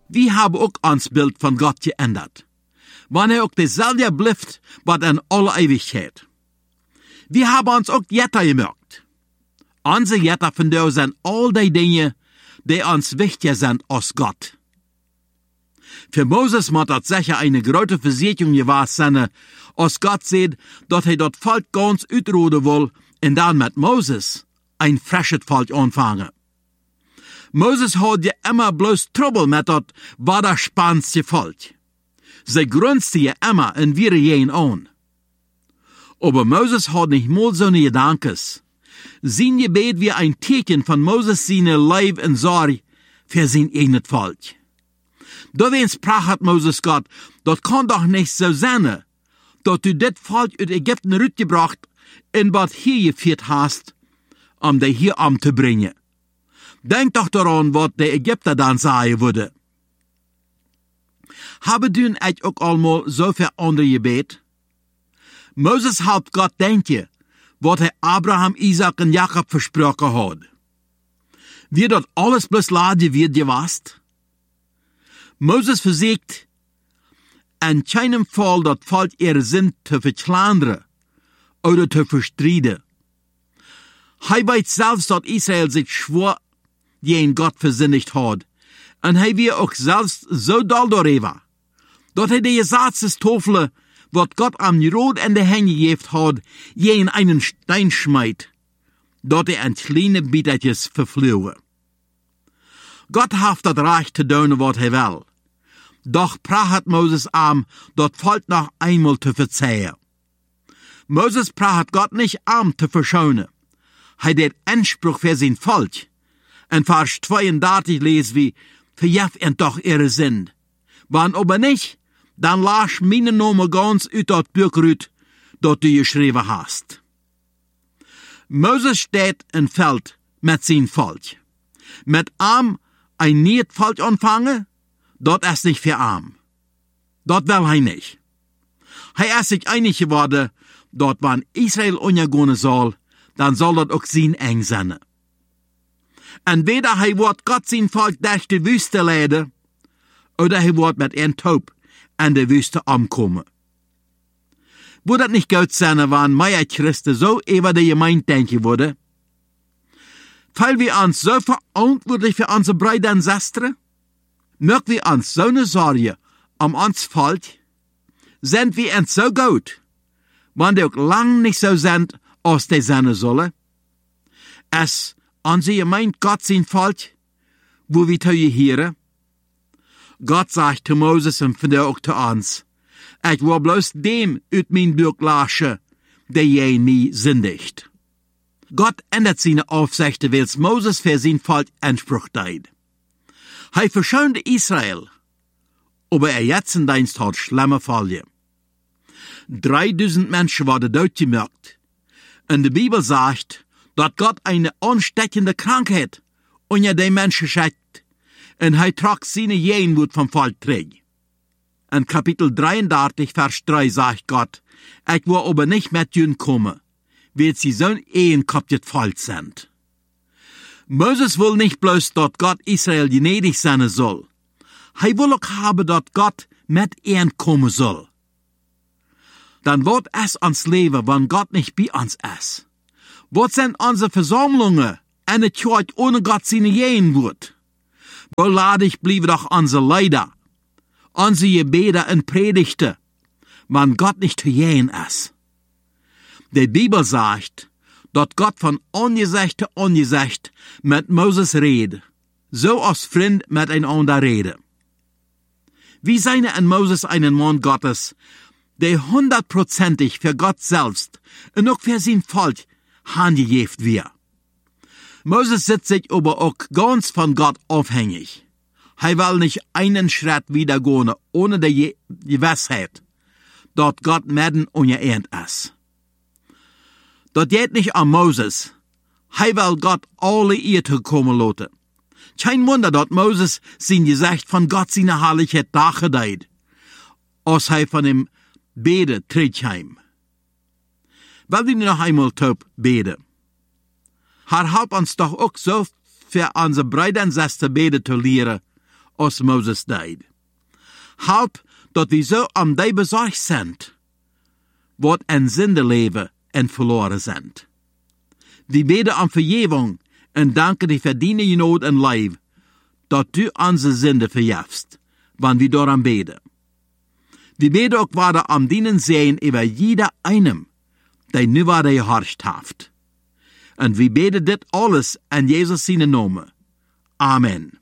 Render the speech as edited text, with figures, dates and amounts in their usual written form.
Wir haben auch ons Bild von Gott geändert. Wann auch dezelfde blijft, wat in alle Ewigkeit. Wir haben uns auch Jetter gemerkt. Unsere Jetter von da sind all die Dinge, die uns wichtiger sind als Gott. Für Moses muss das sicher eine große Versicherung gewesen sein, als Gott sieht, dass dort Volk ganz uitroden will, und dann mit Moses ein frisches Volk anfangen. Moses hat ja immer bloß Trouble mit dat waderspanske Volk. Sie grünste ja immer und wir gehen an. Aber Moses hat nicht mal so eine Gedankes. Sein Gebet wie ein Teken von Moses seine Leib und Sorge für sein eigenes Volk. Da wen sprach hat Moses Gott, das kann doch nicht so sein, dass du das Volk aus Ägypten rausgebracht und was hier geführt hast, die hier zu bringen. Denk doch daran, was der Ägypter dann sagen würde. Haben du euch auch einmal so für andere gebet? Moses hat Gott denken, was er Abraham, Isaac und Jakob versprochen hat. Wird dort alles bloß laden wird gewasst? Moses versiegt, in keinem Fall dat Volk ihre Sinn zu verklandern oder zu verstreiten. Er weiß selbst, dass Israel sich schwor, gegen Gott versinnigt hat. Und er wird auch selbst so doll darüber, dass er die Gesetzestafel, was Gott am Rot in die Hände gegeben hat, gegen einen Stein schmeißt, dass er ein kleine Bietertjes verflühe. Gott hat das Recht zu tun, was er will. Doch pracht Moses an, das Volk noch einmal zu verzeihen. Moses pracht Gott nicht an zu verschonen. Er hat Anspruch für sein Volk. In Vers 32 lesen wir, verjef und doch ihre Sinn. Wann aber nicht, dann lass meine Name ganz aus das Buch rüt, das du geschrieben hast. Moses steht im Feld mit sein Volk. Mit ein neues Volk anfangen, dort ist nicht für arm. Dort will er nicht. Er ist sich einig geworden, dort wann Israel untergehen soll, dann soll dort auch sein eng sein. Entweder er wird Gott sein Volk durch die Wüste leiden, oder er wird mit einem Taub in die Wüste umkommen. Würde das nicht gut sein, wenn meine Christen so über die Gemeinde denken würde? Weil wir uns so verantwortlich für unsere Brüder und Schwestern? Mögen wir uns so eine Sorge um uns Volk? Sind wir uns so gut, wenn die auch lang nicht so sind, als die sein sollen? Es unsere Gemeinde Gott sein Volk, wo wir zu hören? Gott sagt zu Moses und von der auch zu uns, ich will bloß dem aus mein Buch laschen, der je nie sündigt. Gott ändert seine Aufsichten, weil Moses für sein Volk Anspruch teilt. Er verschonte Israel, aber jetzt in Dienst hat schlimme Fälle. 3000 Menschen wurden durchgemerkt. Und die Bibel sagt, dass Gott eine ansteckende Krankheit unter den Menschen schickt und er trug seine Jenmut vom Volk trägt. In Kapitel 33, Vers 3 sagt Gott, ich will aber nicht mit ihnen kommen, weil sie so ein kaputtes Volk sind. Moses will nicht bloß, dass Gott Israel gnädig sein soll. Er will auch haben, dass Gott mit ihnen kommen soll. Dann wird es uns leben, wenn Gott nicht bei uns ist. Was sind unsere Versammlungen, eine Kirche ohne Gott seine Jenmut? Wo ladig blieben doch unsere Leider, unsere Gebete und Predigten, wenn Gott nicht zu gehen ist. Die Bibel sagt, dass Gott von Angesicht zu Angesicht mit Moses redet, so als Freund miteinander redet. Wie seine an Moses einen Mann Gottes, der 100%ig für Gott selbst und auch für sein Volk handgejeft wird. Moses sitzt sich aber auch ganz von Gott abhängig. Er will nicht einen Schritt wieder gehen, ohne die Gewissheit, dass Gott mitten unter ihnen ist. Das geht nicht an Moses. Er will Gott alle Irrtum kommen lassen. Kein Wunder, dass Moses sein Gesicht von Gott seine Herrlichkeit dargedeut, als er von ihm bete, tritt heim. Will wir noch einmal taub beten? Herr, help uns doch auch so für unsere Brüder und Schwestern beten zu lehren, als Moses deed. Help dat we zo om die bezorgd zijn, wat een zinde leven en verloren zijn. We bidden om vergeving en danken die verdienen je nood en lijf, dat du onze zinde verjefst, wanneer we daaraan bidden. We bidden ook waar om dienen zijn over jeder einem, die nu waar hij geharscht heeft. En we bidden dit alles in Jezus zijn naam. Amen.